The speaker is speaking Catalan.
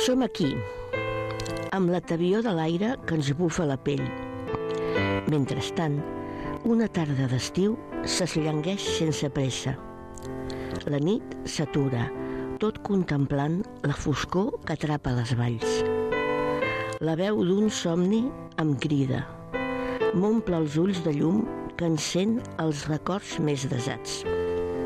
Som aquí, amb la tavior de l'aire que ens bufa la pell. Mentrestant, una tarda d'estiu s'esllangueix sense pressa. La nit s'atura, tot contemplant la foscor que atrapa les valls. La veu d'un somni em crida, m'omple els ulls de llum que encén els records més desats.